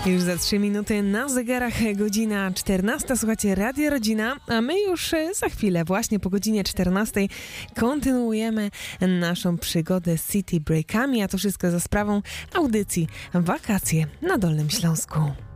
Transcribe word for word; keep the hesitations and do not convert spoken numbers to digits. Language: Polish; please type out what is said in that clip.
Już za trzy minuty na zegarach godzina czternasta. Słuchajcie, Radio Rodzina, a my już za chwilę, właśnie po godzinie czternastej, kontynuujemy naszą przygodę z City Breakami, a to wszystko za sprawą audycji Wakacje na Dolnym Śląsku.